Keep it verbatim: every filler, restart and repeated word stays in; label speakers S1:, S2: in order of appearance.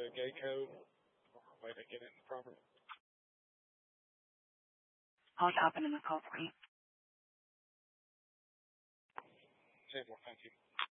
S1: gate code. Way to get it in the proper.
S2: I'll open in the code for you.
S1: Table, thank you.